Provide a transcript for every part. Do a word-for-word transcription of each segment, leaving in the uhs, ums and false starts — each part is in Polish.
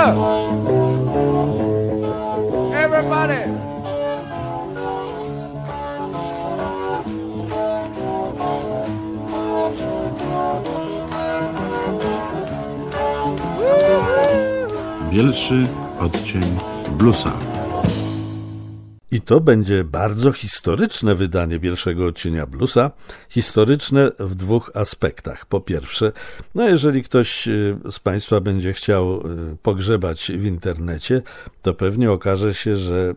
up! Everybody! Bielszy odcień bluesa. I to będzie bardzo historyczne wydanie Bielszego odcienia bluesa. Historyczne w dwóch aspektach. Po pierwsze, no jeżeli ktoś z Państwa będzie chciał pogrzebać w internecie, to pewnie okaże się, że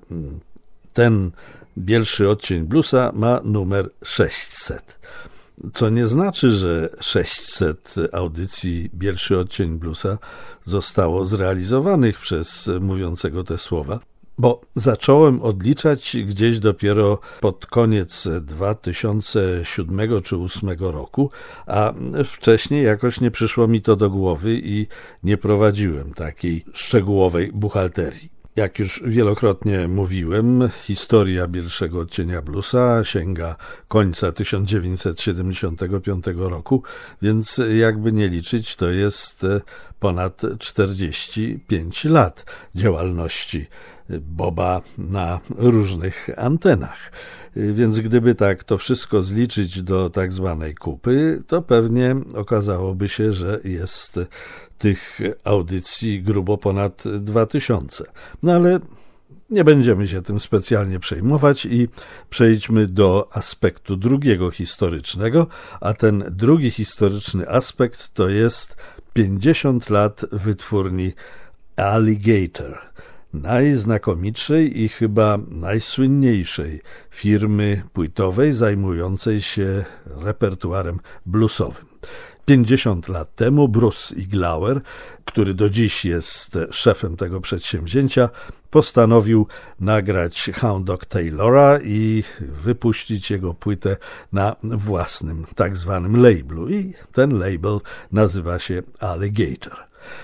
ten Bielszy odcień bluesa ma numer sześćset. Co nie znaczy, że sześćset audycji Bielszy odcień bluesa zostało zrealizowanych przez mówiącego te słowa, bo zacząłem odliczać gdzieś dopiero pod koniec dwa tysiące siódmego czy ósmego roku, a wcześniej jakoś nie przyszło mi to do głowy i nie prowadziłem takiej szczegółowej buchalterii. Jak już wielokrotnie mówiłem, historia Bielszego odcienia bluesa sięga końca tysiąc dziewięćset siedemdziesiątego piątego roku, więc jakby nie liczyć, to jest ponad czterdzieści pięć lat działalności Boba na różnych antenach. Więc gdyby tak to wszystko zliczyć do tak zwanej kupy, to pewnie okazałoby się, że jest tych audycji grubo ponad dwa tysiące. No ale nie będziemy się tym specjalnie przejmować i przejdźmy do aspektu drugiego historycznego, a ten drugi historyczny aspekt to jest pięćdziesiąt lat wytwórni Alligator, najznakomitszej i chyba najsłynniejszej firmy płytowej zajmującej się repertuarem bluesowym. pięćdziesiąt lat temu Bruce Iglauer, który do dziś jest szefem tego przedsięwzięcia, postanowił nagrać Hound Dog Taylora i wypuścić jego płytę na własnym tak zwanym labelu. I ten label nazywa się Alligator.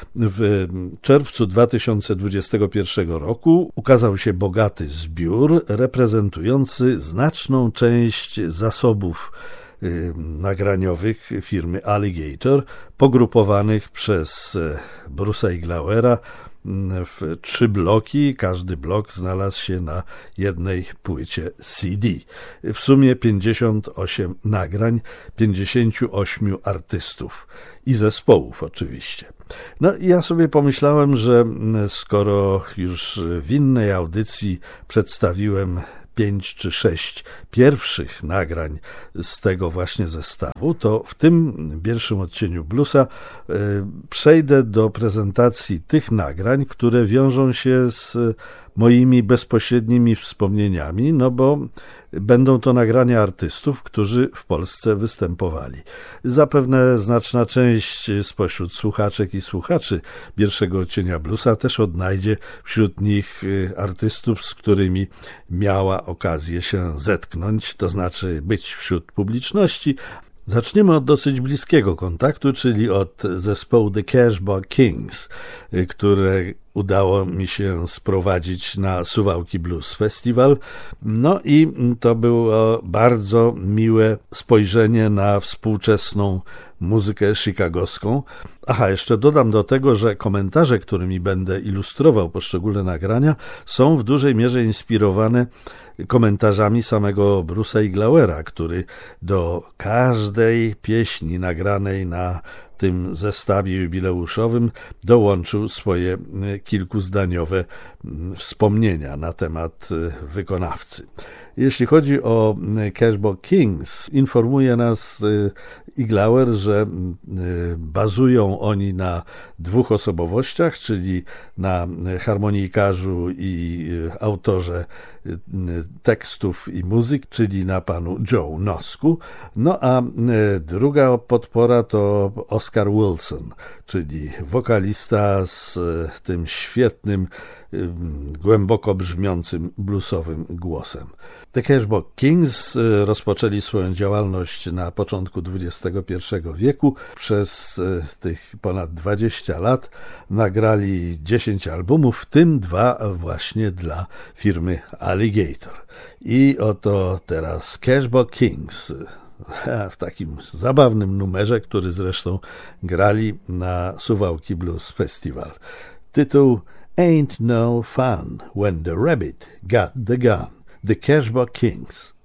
W czerwcu dwa tysiące dwudziestego pierwszego roku ukazał się bogaty zbiór reprezentujący znaczną część zasobów nagraniowych firmy Alligator, pogrupowanych przez Bruce'a Iglauera w trzy bloki. Każdy blok znalazł się na jednej płycie C D. W sumie pięćdziesiąt osiem nagrań, pięćdziesięciu ośmiu artystów i zespołów oczywiście. No i ja sobie pomyślałem, że skoro już w innej audycji przedstawiłem pięć czy sześć pierwszych nagrań z tego właśnie zestawu, to w tym pierwszym odcieniu bluesa y, przejdę do prezentacji tych nagrań, które wiążą się z moimi bezpośrednimi wspomnieniami, no bo będą to nagrania artystów, którzy w Polsce występowali. Zapewne znaczna część spośród słuchaczek i słuchaczy pierwszego odcienia bluesa też odnajdzie wśród nich artystów, z którymi miała okazję się zetknąć, to znaczy być wśród publiczności. Zaczniemy od dosyć bliskiego kontaktu, czyli od zespołu The Cashbox Kings, które udało mi się sprowadzić na Suwałki Blues Festival. No i to było bardzo miłe spojrzenie na współczesną muzykę chicagowską. Aha, jeszcze dodam do tego, że komentarze, którymi będę ilustrował poszczególne nagrania, są w dużej mierze inspirowane komentarzami samego Bruce'a Iglauera, który do każdej pieśni nagranej na tym zestawie jubileuszowym dołączył swoje kilkuzdaniowe wspomnienia na temat wykonawcy. Jeśli chodzi o Cashbox Kings, informuje nas Iglauer, że bazują oni na dwóch osobowościach, czyli na harmonijkarzu i autorze tekstów i muzyk, czyli na panu Joe Nosku. No a druga podpora to Oscar Wilson, czyli wokalista z tym świetnym, głęboko brzmiącym bluesowym głosem. The Cashbox Kings rozpoczęli swoją działalność na początku dwudziestego pierwszego wieku. Przez tych ponad dwadzieścia lat nagrali dziesięć albumów, w tym dwa właśnie dla firmy Alligator. I oto teraz Cashbox Kings w takim zabawnym numerze, który zresztą grali na Suwałki Blues Festival. Tytuł Ain't No Fun When the Rabbit Got the Gun, The Cashbox Kings.